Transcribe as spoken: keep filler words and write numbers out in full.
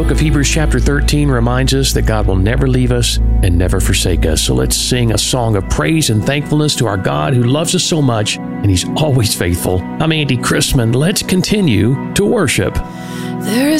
book of Hebrews chapter thirteen reminds us that God will never leave us and never forsake us. So let's sing a song of praise and thankfulness to our God who loves us so much, and He's always faithful. I'm Andy Chrisman. Let's continue to worship. There is